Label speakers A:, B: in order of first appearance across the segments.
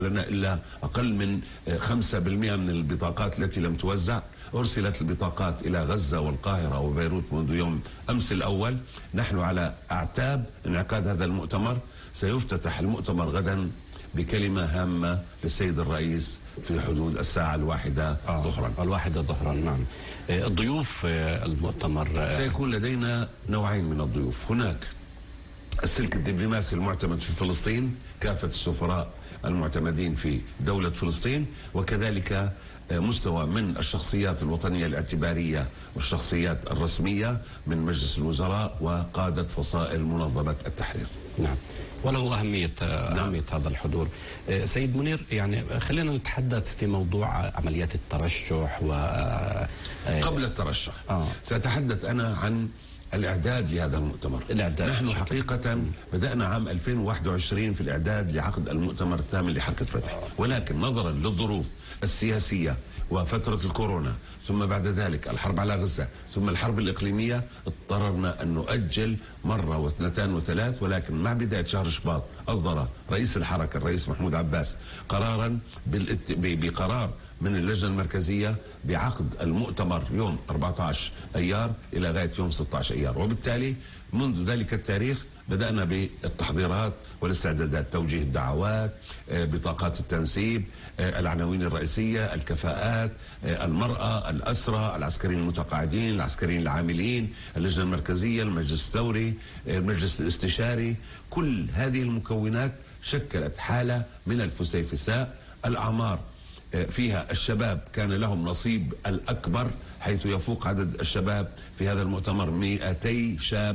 A: لنا إلا أقل من 5% من البطاقات التي لم توزع. أرسلت البطاقات إلى غزة والقاهرة وبيروت منذ يوم أمس الأول. نحن على أعتاب انعقاد هذا المؤتمر. سيفتتح المؤتمر غدا بكلمة هامة للسيد الرئيس في حدود الساعة 1 ظهرا.
B: 1 ظهرا، نعم. الضيوف المؤتمر
A: سيكون لدينا نوعين من الضيوف. هناك السلك الدبلوماسي المعتمد في فلسطين، كافة السفراء المعتمدين في دولة فلسطين، وكذلك مستوى من الشخصيات الوطنية الاعتبارية والشخصيات الرسمية من مجلس الوزراء وقادة فصائل منظمة التحرير.
B: نعم، وله أهمية هذا الحضور. سيد منير، يعني خلينا نتحدث في موضوع عمليات الترشح
A: قبل الترشح سأتحدث أنا عن الإعداد لهذا المؤتمر. نحن حقيقة بدأنا عام 2021 في الإعداد لعقد المؤتمر الثامن لحركة فتح، ولكن نظرا للظروف السياسية وفترة الكورونا، ثم بعد ذلك الحرب على غزة، ثم الحرب الإقليمية، اضطررنا أن نؤجل مرة واثنتان وثلاث. ولكن مع بداية شهر شباط أصدر رئيس الحركة الرئيس محمود عباس قرارا بقرار من اللجنة المركزية بعقد المؤتمر يوم 14 أيار إلى غاية يوم 16 أيار، وبالتالي منذ ذلك التاريخ بدأنا بالتحضيرات والاستعدادات، توجيه الدعوات، بطاقات التنسيب، العناوين الرئيسية، الكفاءات، المرأة، الأسرى، العسكريين المتقاعدين، العسكريين العاملين، اللجنة المركزية، المجلس الثوري، المجلس الاستشاري. كل هذه المكونات شكلت حالة من الفسيفساء. الأعمار فيها الشباب كان لهم نصيب الأكبر، حيث يفوق عدد الشباب في هذا المؤتمر 200 شاب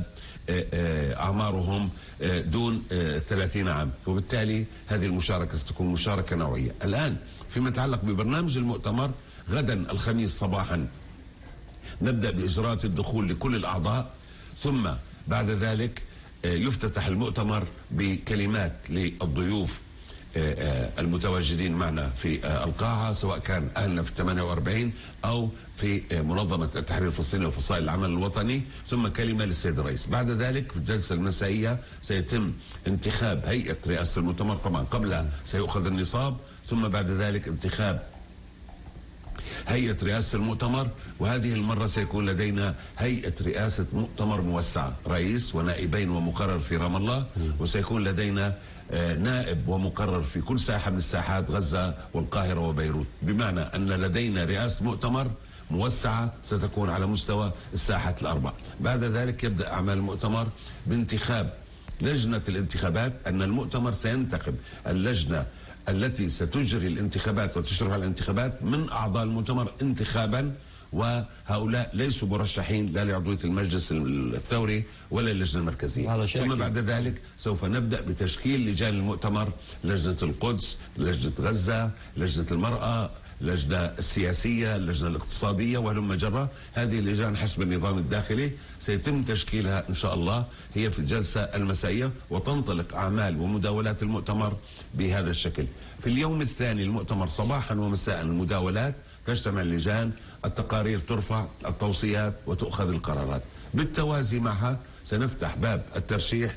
A: أعمارهم دون 30 عام، وبالتالي هذه المشاركة ستكون مشاركة نوعية. الآن فيما يتعلق ببرنامج المؤتمر، غدا الخميس صباحا نبدأ بإجراءات الدخول لكل الأعضاء، ثم بعد ذلك يفتتح المؤتمر بكلمات للضيوف المتواجدين معنا في القاعة، سواء كان أهلنا في 48 أو في منظمة التحرير الفلسطيني وفصائل العمل الوطني، ثم كلمة للسيد الرئيس. بعد ذلك في الجلسة المسائية سيتم انتخاب هيئة رئاسة المؤتمر، طبعا قبلها سيؤخذ النصاب، ثم بعد ذلك انتخاب هيئة رئاسة المؤتمر. وهذه المرة سيكون لدينا هيئة رئاسة مؤتمر موسعة، رئيس ونائبين ومقرر في رام الله، وسيكون لدينا نائب ومقرر في كل ساحة من الساحات، غزة والقاهرة وبيروت، بمعنى أن لدينا رئاسة مؤتمر موسعة ستكون على مستوى الساحات الأربع. بعد ذلك يبدأ أعمال المؤتمر بانتخاب لجنة الانتخابات. أن المؤتمر سينتخب اللجنة التي ستجري الانتخابات وتشرف على الانتخابات من أعضاء المؤتمر انتخابا، وهؤلاء ليسوا مرشحين لا لعضوية المجلس الثوري ولا اللجنة المركزية. ثم بعد ذلك سوف نبدأ بتشكيل لجان المؤتمر، لجنة القدس، لجنة غزة، لجنة المرأة، اللجنة السياسية، اللجنة الاقتصادية، وهلم جرة. هذه اللجان حسب النظام الداخلي سيتم تشكيلها إن شاء الله هي في الجلسة المسائية، وتنطلق أعمال ومداولات المؤتمر بهذا الشكل. في اليوم الثاني المؤتمر صباحا ومساء المداولات، تجتمع اللجان، التقارير ترفع، التوصيات، وتؤخذ القرارات. بالتوازي معها سنفتح باب الترشيح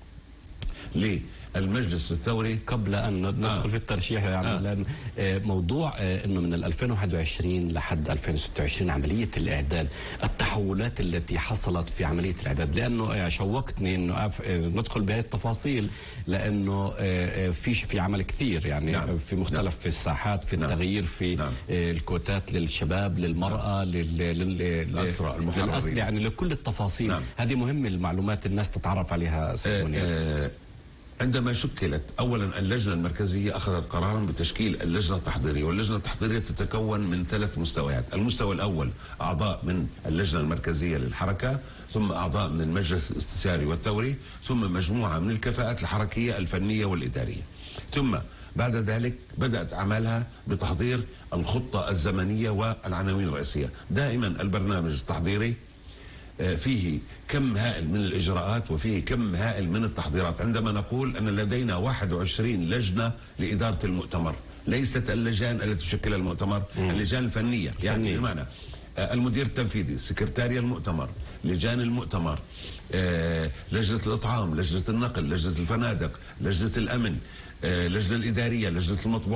A: للمجلس الثوري.
B: قبل أن ندخل في الترشيح يعني لأن موضوع أنه من 2021 لحد 2026 عملية الإعداد، التحولات التي حصلت في عملية الإعداد، لأنه شوقتني أنه ندخل بهذه التفاصيل، لأنه في عمل كثير يعني في مختلف في الساحات، في التغيير في الكوتات للشباب، للمرأة،
A: للأسرى المحررين،
B: يعني لكل التفاصيل. هذه مهمة المعلومات الناس تتعرف عليها سيد منير.
A: عندما شكلت أولا اللجنة المركزية أخذت قرارا بتشكيل اللجنة التحضيرية، واللجنة التحضيرية تتكون من 3 مستويات. المستوى الأول أعضاء من اللجنة المركزية للحركة، ثم أعضاء من المجلس الاستشاري والثوري، ثم مجموعة من الكفاءات الحركية الفنية والإدارية. ثم بعد ذلك بدأت أعمالها بتحضير الخطة الزمنية والعناوين الرئيسية. دائما البرنامج التحضيري فيه كم هائل من الإجراءات وفيه كم هائل من التحضيرات. عندما نقول أن لدينا 21 لجنة لإدارة المؤتمر، ليست اللجان التي تشكلها المؤتمر، اللجان الفنية، يعني بمعنى المدير التنفيذي، سكرتاريا المؤتمر، لجان المؤتمر، لجنة الإطعام، لجنة النقل، لجنة الفنادق، لجنة الأمن، اللجنة الإدارية، لجنة المطبوعات.